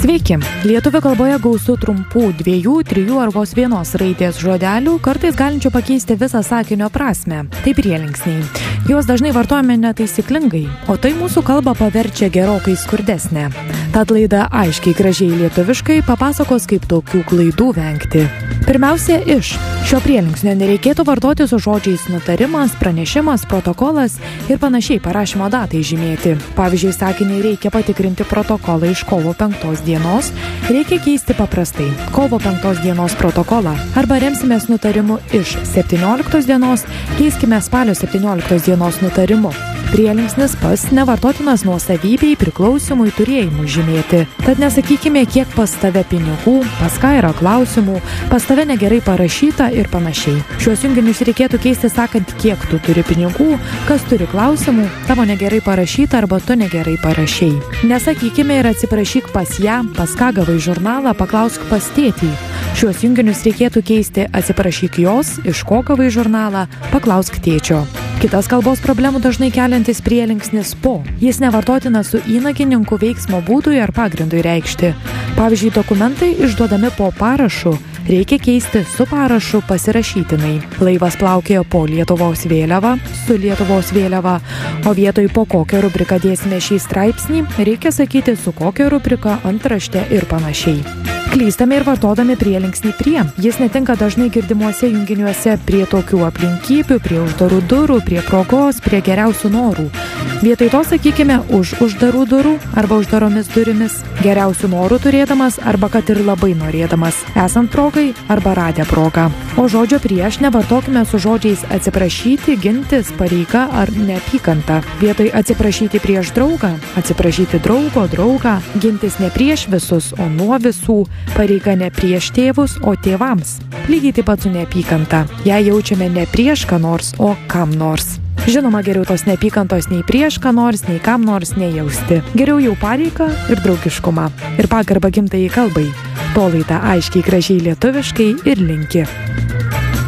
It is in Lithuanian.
Sveiki! Lietuvių kalboje gausu trumpų 2, 3 ar vos vienos raidės žodelių, kartais galinčių pakeisti visą sakinio prasmę. Tai prielinksniai. Juos dažnai vartojame netaisyklingai, o tai mūsų kalbą paverčia gerokai skurdesnę. Tad laida aiškiai gražiai lietuviškai papasakos, kaip tokių klaidų vengti. Pirmiausia, iš. Šio prielinksnio nereikėtų vartoti su žodžiais nutarimas, pranešimas, protokolas ir panašiai parašymo datai žymėti. Pavyzdžiui, sakinį reikia patikrinti protokolą iš kovo 5 dienos, reikia keisti paprastai kovo 5 dienos protokolą. Arba remsimės nutarimu iš 17 dienos, keiskime spalio 17 dienos nutarimu. Prielinksnis pas nevartotinas nuosavybei, priklausimui, turėjimui žymėti. Tad nesakykime, kiek pas tave pinigų, pas ką yra klausimų, pas tave negerai parašyta ir panašiai. Šiuos junginius reikėtų keisti sakant, kiek tu turi pinigų, kas turi klausimų, tavo negerai parašyta arba tu negerai parašei. Nesakykime ir atsiprašyk pas ją, pas ką gavai žurnalą, paklausk pas tėtį. Šiuos junginius reikėtų keisti atsiprašyk jos, iš ko gavai žurnalą, paklausk tėčio. Kitas kalbos problemų dažnai keliantis prielinksnis po. Jis nevartotinas su įnagininku veiksmo būdui ar pagrindui reikšti. Pavyzdžiui, dokumentai išduodami po parašu reikia keisti su parašu pasirašytinai. Laivas plaukėjo po Lietuvos vėliava, su Lietuvos vėliava, o vietoj po kokią rubriką dėsime šį straipsnį, reikia sakyti su kokia rubrika, antrašte ir panašiai. Klystame ir vartodami prielinksnį prie. Jis netinka dažnai girdimuose junginiuose prie tokių aplinkybių, prie uždarų durų, prie progos, prie geriausių norų. Vietoj to sakykime už uždarų durų arba uždaromis durimis, geriausių norų turėdamas arba kad ir labai norėdamas, esant progai arba radę progą. O žodžio prieš nevartokime su žodžiais atsiprašyti, gintis, pareiga ar neapykanta. Vietoj atsiprašyti prieš draugą, atsiprašyti draugą, gintis ne prieš visus, o nuo visų, pareiga ne prieš tėvus, o tėvams. Lygiai taip pat su neapykanta. Ją jaučiame ne prieš ką nors, o kam nors. Žinoma, geriau tos neapykantos nei prieš ką nors, nei kam nors nejausti. Geriau jau pareigą ir draugiškumą. Ir pagarbą gimtajai kalbai. To laida aiškiai gražiai lietuviškai ir linki.